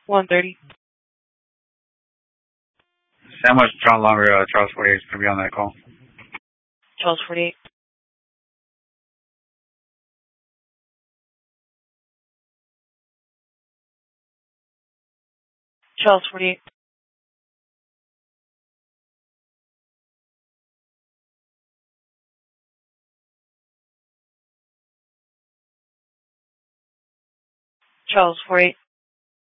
1:30. Sandwich John Longer, Charles 48 is going to be on that call. Charles 48. Charles 48. Charles 48.